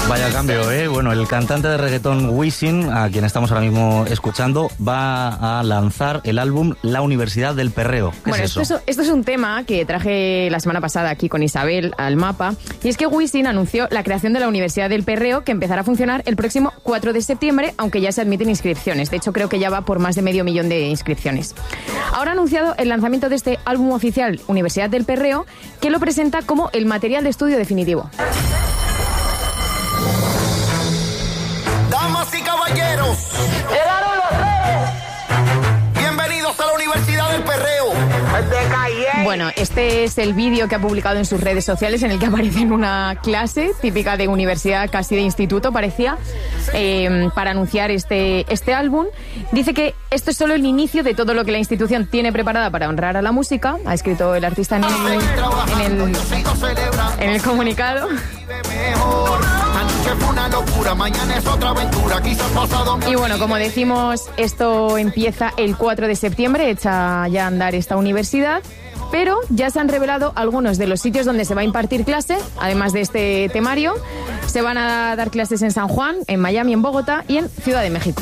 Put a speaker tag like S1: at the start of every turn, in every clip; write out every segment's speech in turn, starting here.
S1: Vaya cambio, ¿eh? Bueno, el cantante de reggaetón Wisin, a quien estamos ahora mismo escuchando, va a lanzar el álbum La Universidad del Perreo. ¿Qué es eso?
S2: Esto es un tema que traje la semana pasada aquí con Isabel al Mapa, y es que Wisin anunció la creación de la Universidad del Perreo, que empezará a funcionar el próximo 4 de septiembre, aunque ya se admiten inscripciones. De hecho, creo que ya va por más de 500.000 de inscripciones. Ahora ha anunciado el lanzamiento de este álbum oficial, Universidad del Perreo, que lo presenta como el material de estudio definitivo.
S3: Damas y caballeros, llegaron los reyes. Bienvenidos a la Universidad del Perreo.
S2: Bueno, este es el vídeo que ha publicado en sus redes sociales, en el que aparece en una clase típica de universidad, casi de instituto, parecía, para anunciar este álbum. Dice que esto es solo el inicio de todo lo que la institución tiene preparada para honrar a la música. Ha escrito el artista en el comunicado. Y bueno, como decimos, esto empieza el 4 de septiembre, echa ya a andar esta universidad, pero ya se han revelado algunos de los sitios donde se va a impartir clase, además de este temario. Se van a dar clases en San Juan, en Miami, en Bogotá y en Ciudad de México.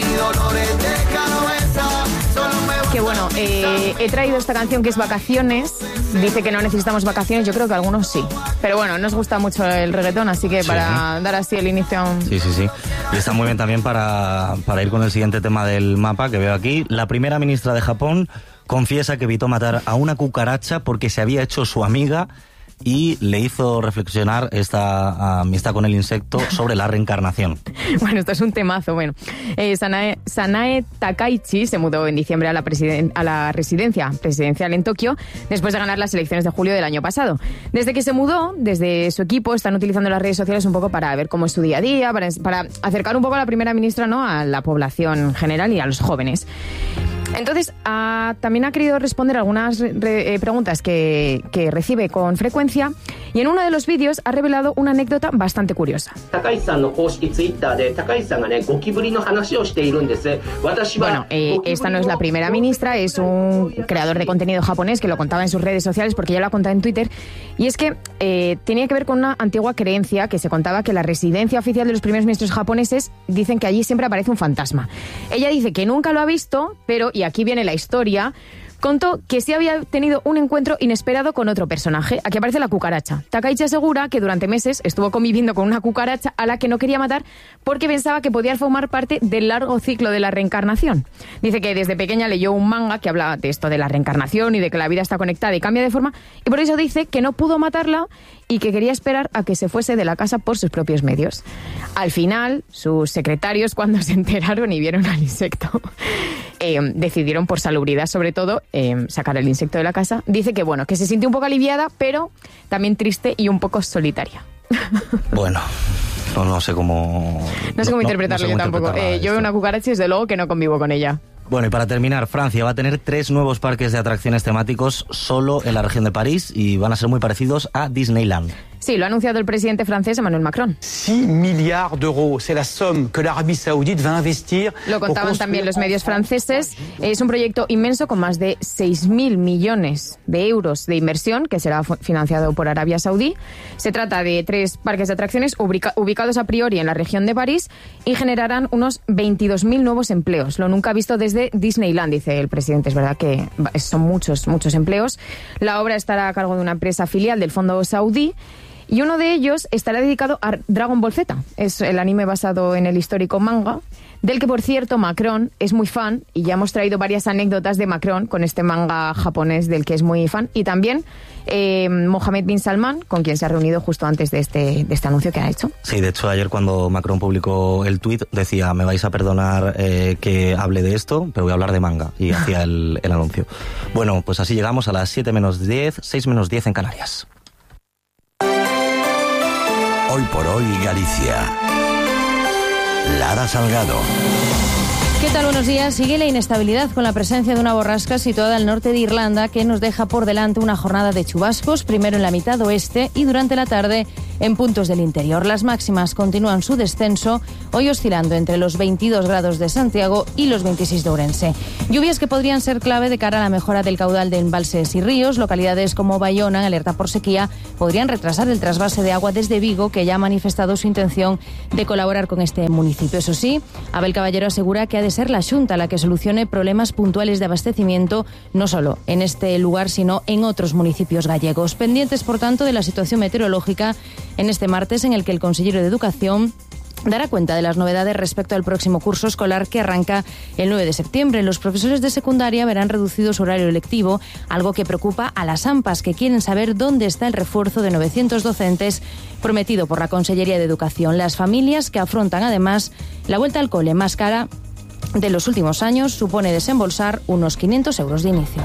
S2: Que bueno, he traído esta canción que es Vacaciones. Dice que no necesitamos vacaciones, yo creo que algunos sí. Pero bueno, nos gusta mucho el reggaetón, así que para dar así el inicio a un...
S1: Sí. Y está muy bien también para ir con el siguiente tema del mapa que veo aquí. La primera ministra de Japón confiesa que evitó matar a una cucaracha porque se había hecho su amiga y le hizo reflexionar esta amistad con el insecto sobre la reencarnación.
S2: Bueno, esto es un temazo. Bueno, Sanae Takaichi se mudó en diciembre a la residencia presidencial en Tokio después de ganar las elecciones de julio del año pasado. Desde que se mudó, desde su equipo están utilizando las redes sociales un poco para ver cómo es su día a día, para acercar un poco a la primera ministra, ¿no?, a la población general y a los jóvenes. Entonces, también ha querido responder algunas preguntas que recibe con frecuencia, y en uno de los vídeos ha revelado una anécdota bastante curiosa. Bueno, esta no es la primera ministra, es un creador de contenido japonés que lo contaba en sus redes sociales, porque ya lo ha contado en Twitter, y es que tenía que ver con una antigua creencia que se contaba que la residencia oficial de los primeros ministros japoneses dicen que allí siempre aparece un fantasma. Ella dice que nunca lo ha visto, pero, y aquí viene la historia, contó que sí había tenido un encuentro inesperado con otro personaje. Aquí aparece la cucaracha. Takaichi asegura que durante meses estuvo conviviendo con una cucaracha a la que no quería matar porque pensaba que podía formar parte del largo ciclo de la reencarnación. Dice que desde pequeña leyó un manga que hablaba de esto de la reencarnación y de que la vida está conectada y cambia de forma, y por eso dice que no pudo matarla y que quería esperar a que se fuese de la casa por sus propios medios. Al final, sus secretarios, cuando se enteraron y vieron al insecto, decidieron, por salubridad sobre todo, sacar el insecto de la casa. Dice que bueno, que se sintió un poco aliviada, pero también triste y un poco solitaria.
S1: Bueno, no sé cómo...
S2: No sé cómo interpretarlo yo tampoco. Yo veo una cucaracha y desde luego que no convivo con ella.
S1: Bueno, y para terminar, Francia va a tener 3 nuevos parques de atracciones temáticos solo en la región de París y van a ser muy parecidos a Disneyland.
S2: Sí, lo ha anunciado el presidente francés Emmanuel Macron.
S4: 6 milliards d'euros, c'est la somme que l'Arabie Saoudite va investir.
S2: Lo contaban también los medios franceses. Es un proyecto inmenso con más de 6.000 millones de euros de inversión que será financiado por Arabia Saudí. Se trata de 3 parques de atracciones ubicados a priori en la región de París y generarán unos 22.000 nuevos empleos. Lo nunca visto desde Disneyland, dice el presidente. Es verdad que son muchos empleos. La obra estará a cargo de una empresa filial del fondo saudí. Y uno de ellos estará dedicado a Dragon Ball Z. Es el anime basado en el histórico manga, del que, por cierto, Macron es muy fan, y ya hemos traído varias anécdotas de Macron con este manga japonés del que es muy fan. Y también Mohammed bin Salman, con quien se ha reunido justo antes de este anuncio que ha hecho.
S1: Sí, de hecho, ayer cuando Macron publicó el tuit, decía, me vais a perdonar que hable de esto, pero voy a hablar de manga, y hacía el anuncio. Bueno, pues así llegamos a las 7 menos 10, 6 menos 10 en Canarias.
S5: Hoy por hoy Galicia. Lara Salgado.
S6: ¿Qué tal? Buenos días. Sigue la inestabilidad con la presencia de una borrasca situada al norte de Irlanda que nos deja por delante una jornada de chubascos, primero en la mitad oeste y durante la tarde en puntos del interior. Las máximas continúan su descenso, hoy oscilando entre los 22 grados de Santiago y los 26 de Ourense. Lluvias que podrían ser clave de cara a la mejora del caudal de embalses y ríos. Localidades como Bayona, en alerta por sequía, podrían retrasar el trasvase de agua desde Vigo, que ya ha manifestado su intención de colaborar con este municipio. Eso sí, Abel Caballero asegura que ha de ser la Xunta la que solucione problemas puntuales de abastecimiento, no solo en este lugar, sino en otros municipios gallegos. Pendientes, por tanto, de la situación meteorológica en este martes, en el que el consejero de Educación dará cuenta de las novedades respecto al próximo curso escolar que arranca el 9 de septiembre. Los profesores de secundaria verán reducido su horario lectivo, algo que preocupa a las AMPAs, que quieren saber dónde está el refuerzo de 900 docentes prometido por la Consellería de Educación. Las familias, que afrontan además la vuelta al cole más cara de los últimos años, supone desembolsar unos 500 euros de inicio.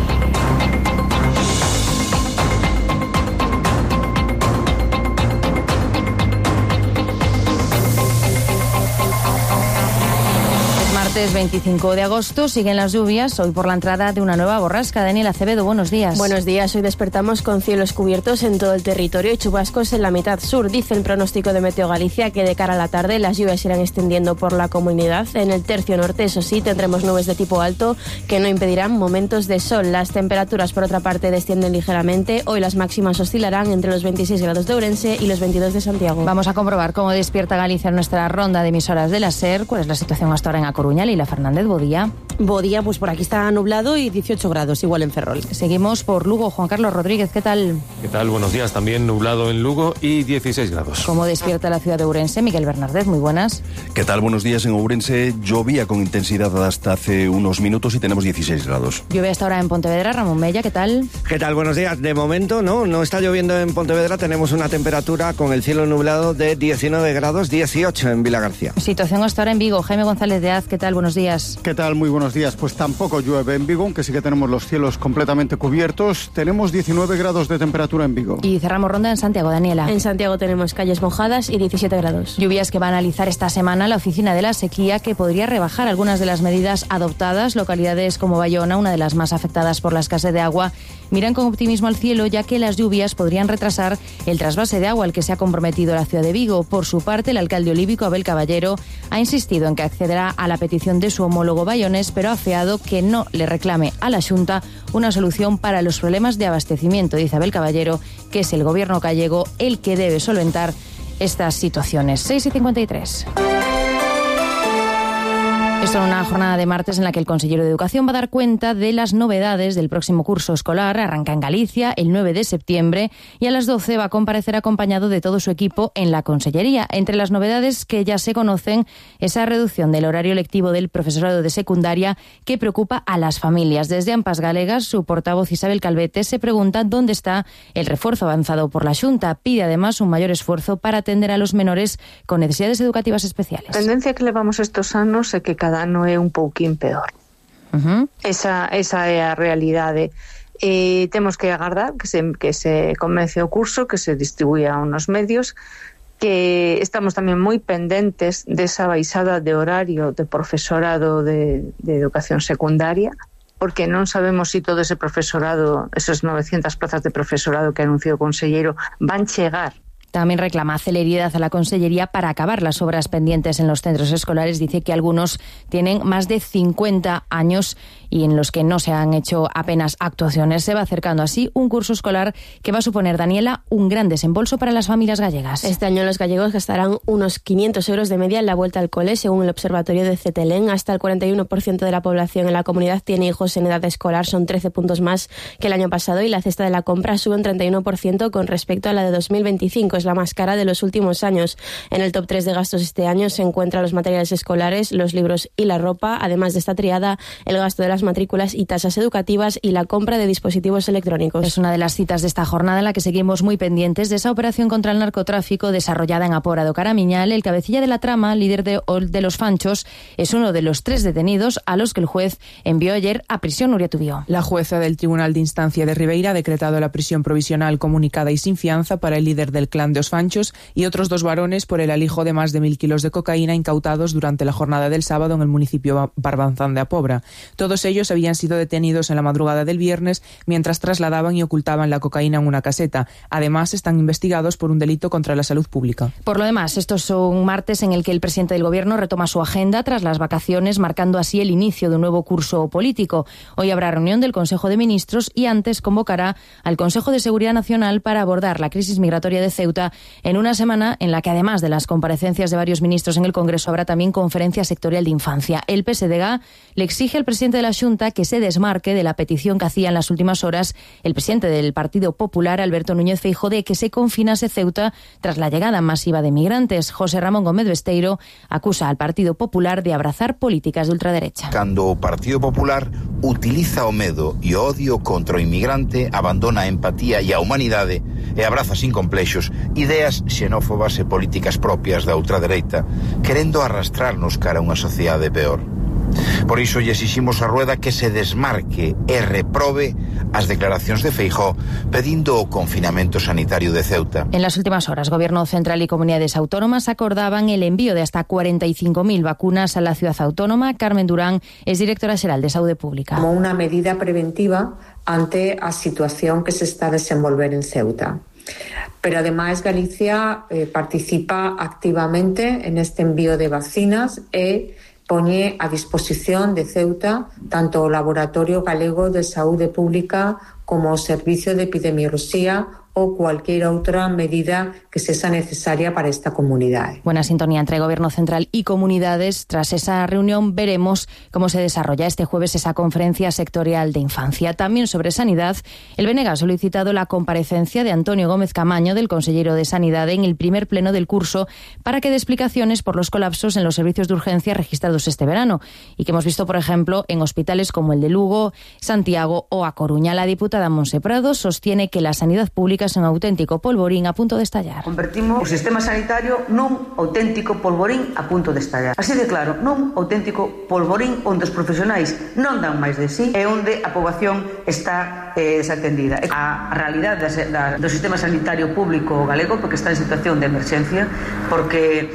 S6: Martes 25 de agosto, siguen las lluvias, hoy por la entrada de una nueva borrasca. Daniel Acevedo, buenos días.
S7: Buenos días, hoy despertamos con cielos cubiertos en todo el territorio y chubascos en la mitad sur. Dice el pronóstico de Meteo Galicia que de cara a la tarde las lluvias irán extendiendo por la comunidad. En el tercio norte, eso sí, tendremos nubes de tipo alto que no impedirán momentos de sol. Las temperaturas, por otra parte, descienden ligeramente. Hoy las máximas oscilarán entre los 26 grados de Ourense y los 22 de Santiago.
S6: Vamos a comprobar cómo despierta Galicia en nuestra ronda de emisoras de la SER. ¿Cuál es la situación hasta ahora en A Coruña? Leila Fernández, Bodía.
S8: Bodía, pues por aquí está nublado y 18 grados, igual en Ferrol.
S6: Seguimos por Lugo. Juan Carlos Rodríguez, ¿qué tal?
S9: ¿Qué tal? Buenos días. También nublado en Lugo y 16 grados.
S6: ¿Cómo despierta la ciudad de Ourense? Miguel Bernardez, muy buenas.
S10: ¿Qué tal? Buenos días. En Ourense llovía con intensidad hasta hace unos minutos y tenemos 16 grados.
S6: Llueve hasta ahora en Pontevedra. Ramón Mella, ¿qué tal?
S11: ¿Qué tal? Buenos días. De momento no está lloviendo en Pontevedra. Tenemos una temperatura con el cielo nublado de 19 grados, 18 en Vilagarcía.
S6: Situación hasta ahora en Vigo. Jaime González de Az, ¿qué tal? Buenos días.
S12: ¿Qué tal? Muy buenos días. Pues tampoco llueve en Vigo, aunque sí que tenemos los cielos completamente cubiertos. Tenemos 19 grados de temperatura en Vigo.
S6: Y cerramos ronda en Santiago, Daniela.
S7: En Santiago tenemos calles mojadas y 17 grados.
S6: Lluvias que va a analizar esta semana la Oficina de la Sequía, que podría rebajar algunas de las medidas adoptadas. Localidades como Bayona, una de las más afectadas por la escasez de agua, miran con optimismo al cielo, ya que las lluvias podrían retrasar el trasvase de agua al que se ha comprometido la ciudad de Vigo. Por su parte, el alcalde olívico, Abel Caballero, ha insistido en que accederá a la petición de su homólogo bayonés, pero ha afeado que no le reclame a la Xunta una solución para los problemas de abastecimiento. Dice Abel Caballero que es el gobierno gallego el que debe solventar estas situaciones. 6:53. Esto en una jornada de martes en la que el consejero de Educación va a dar cuenta de las novedades del próximo curso escolar. Arranca en Galicia el 9 de septiembre y a las 12 va a comparecer acompañado de todo su equipo en la Consellería. Entre las novedades que ya se conocen, esa reducción del horario lectivo del profesorado de secundaria que preocupa a las familias. Desde AMPAs Galegas, su portavoz Isabel Calvete se pregunta dónde está el refuerzo avanzado por la Xunta. Pide además un mayor esfuerzo para atender a los menores con necesidades educativas especiales.
S13: A tendencia que levamos estos anos é que cada ano é un pouquín peor. Esa é a realidade. Temos que agardar que se comece o curso, que se distribuya unos medios, que estamos tamén moi pendentes desa baixada de horario de profesorado de educación secundaria, porque non sabemos se todo ese profesorado, esos 900 plazas de profesorado que anunció o conselleiro, van chegar.
S6: También reclama celeridad a la Consellería para acabar las obras pendientes en los centros escolares. Dice que algunos tienen más de 50 años y en los que no se han hecho apenas actuaciones. Se va acercando así un curso escolar que va a suponer, Daniela, un gran desembolso para las familias gallegas.
S7: Este año los gallegos gastarán unos 500 euros de media en la vuelta al cole, según el observatorio de Cetelén. Hasta el 41% de la población en la comunidad tiene hijos en edad escolar, son 13 puntos más que el año pasado, y la cesta de la compra sube un 31% con respecto a la de 2025. Es la más cara de los últimos años. En el top 3 de gastos este año se encuentran los materiales escolares, los libros y la ropa. Además de esta triada, el gasto de las matrículas y tasas educativas y la compra de dispositivos electrónicos.
S6: Es una de las citas de esta jornada en la que seguimos muy pendientes de esa operación contra el narcotráfico desarrollada en Apora do Caramiñal. El cabecilla de la trama, líder de los Fanchos, es uno de los 3 detenidos a los que el juez envió ayer a prisión. Nuria Tubío.
S14: La jueza del Tribunal de Instancia de Ribeira ha decretado la prisión provisional comunicada y sin fianza para el líder del clan de Os Fanchos y otros 2 varones por el alijo de más de 1.000 kilos de cocaína incautados durante la jornada del sábado en el municipio Barbanzán de Apobra. Todos ellos habían sido detenidos en la madrugada del viernes mientras trasladaban y ocultaban la cocaína en una caseta. Además, están investigados por un delito contra la salud pública.
S6: Por lo demás, estos son un martes en el que el presidente del Gobierno retoma su agenda tras las vacaciones, marcando así el inicio de un nuevo curso político. Hoy habrá reunión del Consejo de Ministros y antes convocará al Consejo de Seguridad Nacional para abordar la crisis migratoria de Ceuta en una semana en la que, además de las comparecencias de varios ministros en el Congreso, habrá también conferencia sectorial de infancia. El PSDG le exige al presidente de la Xunta que se desmarque de la petición que hacía en las últimas horas el presidente del Partido Popular, Alberto Núñez Feijóo, de que se confinase Ceuta tras la llegada masiva de migrantes. José Ramón Gómez Besteiro acusa al Partido Popular de abrazar políticas de ultraderecha.
S15: Cando o Partido Popular utiliza o medo e o odio contra o inmigrante, abandona a empatía e a humanidade e abraza sin complexos ideas xenófobas e políticas propias da ultradereita, querendo arrastrarnos cara a unha sociedade peor. Por iso lle exiximos a Rueda que se desmarque e reprobe as declaracións de Feijóo pedindo o confinamento sanitario de Ceuta.
S6: En las últimas horas, Gobierno Central y comunidades autónomas acordaban el envío de hasta 45.000 vacunas a la ciudad autónoma. Carmen Durán es directora xeral de Saúde Pública.
S16: Como una medida preventiva ante a situación que se está a desenvolver en Ceuta. Pero además Galicia participa activamente en este envío de vacinas e poñe a disposición de Ceuta tanto o Laboratorio Galego de Saúde Pública como o Servicio de Epidemioloxía o cualquier outra medida que sexa necesaria para esta comunidade.
S6: Buena sintonía entre Gobierno Central y comunidades. Tras esa reunión veremos cómo se desarrolla este jueves esa conferencia sectorial de infancia. También sobre sanidad, el BNG ha solicitado la comparecencia de Antonio Gómez Camaño, del consellero de Sanidad, en el primer pleno del curso para que dé explicaciones por los colapsos en los servicios de urgencia registrados este verano y que hemos visto, por ejemplo, en hospitales como el de Lugo, Santiago o A Coruña. La diputada Monse Prado sostiene que la sanidad pública es un auténtico polvorín a punto de estallar.
S17: Convertimos o sistema sanitario nun auténtico polvorín a punto de estallar. Así de claro, nun auténtico polvorín onde os profesionais non dan máis de sí e onde a poboación está desatendida. A realidade do sistema sanitario público galego, porque está en situación de emerxencia, porque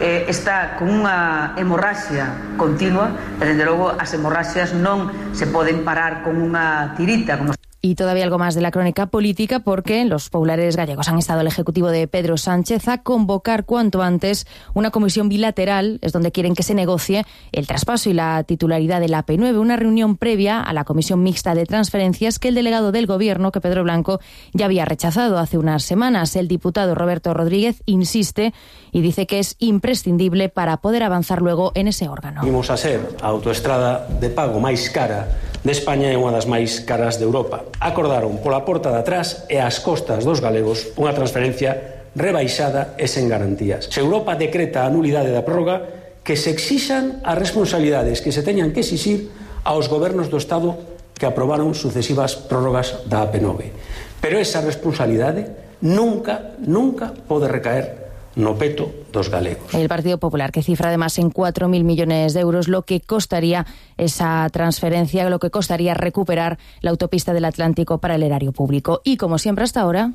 S17: está con unha hemorraxia continua, e dende logo as hemorraxias non se poden parar con unha tirita, como
S6: Y todavía algo más de la crónica política, porque los populares gallegos han instado al Ejecutivo de Pedro Sánchez a convocar cuanto antes una comisión bilateral, es donde quieren que se negocie el traspaso y la titularidad de la P9, una reunión previa a la Comisión Mixta de Transferencias que el delegado del Gobierno, que Pedro Blanco, ya había rechazado hace unas semanas. El diputado Roberto Rodríguez insiste y dice que es imprescindible para poder avanzar luego en ese órgano.
S18: Imos a ser a autoestrada de pago máis cara de España e unha das máis caras de Europa. Acordaron pola porta de atrás e ás costas dos galegos unha transferencia rebaixada e sen garantías. Se Europa decreta a nulidade da prórroga, que se exixan as responsabilidades que se teñan que exixir aos gobernos do Estado que aprobaron sucesivas prórrogas da AP9. Pero esa responsabilidade nunca pode recaer no peto dos galegos.
S6: El Partido Popular, que cifra además en 4.000 millones de euros lo que costaría esa transferencia, lo que costaría recuperar la autopista del Atlántico para el erario público. Y como siempre hasta ahora,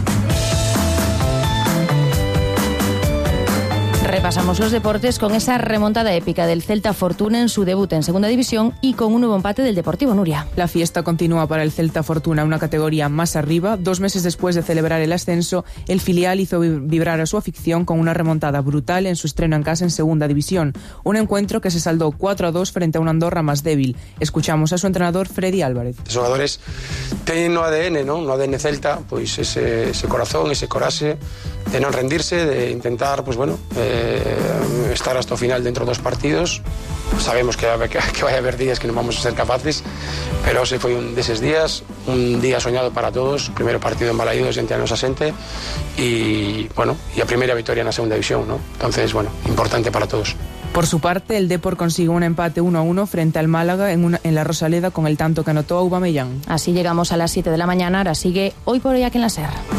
S6: repasamos los deportes con esa remontada épica del Celta Fortuna en su debut en Segunda División y con un nuevo empate del Deportivo Nuria.
S14: La fiesta continúa para el Celta Fortuna, una categoría más arriba. 2 meses después de celebrar el ascenso, el filial hizo vibrar a su afición con una remontada brutal en su estreno en casa en Segunda División. Un encuentro que se saldó 4-2 frente a una Andorra más débil. Escuchamos a su entrenador Freddy Álvarez.
S19: Os xogadores teñen no ADN, ¿no? No ADN Celta, pois ese corazón, ese coraxe de non rendirse, de intentar, pues bueno, estar hasta o final dentro dos partidos. Sabemos que vai haber días que non vamos a ser capaces, pero ese foi un deses días, un día soñado para todos, primeiro partido en Balaídos entre a nosa xente e, bueno, e a primeira victoria na Segunda División, ¿no? Entonces, bueno, importante para todos.
S14: Por su parte, el Depor consigue un empate 1-1 frente al Málaga en la Rosaleda con el tanto que anotó Aubameyang.
S6: Así llegamos a las 7 de la mañana, ahora sigue Hoy por Hoy aquí en la SER.